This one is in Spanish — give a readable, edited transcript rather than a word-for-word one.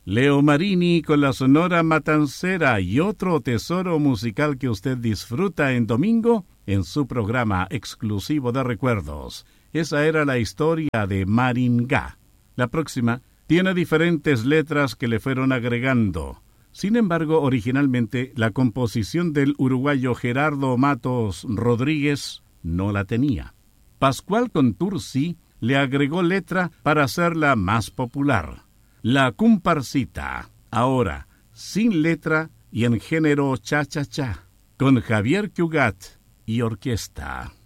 Leo Marini con la Sonora Matancera y otro tesoro musical que usted disfruta en domingo en su programa exclusivo de recuerdos. Esa era la historia de Maringá. La próxima tiene diferentes letras que le fueron agregando. Sin embargo, originalmente la composición del uruguayo Gerardo Matos Rodríguez no la tenía. Pascual Contursi le agregó letra para hacerla más popular. La Comparsita, ahora sin letra y en género cha-cha-cha, con Javier Cugat y orquesta.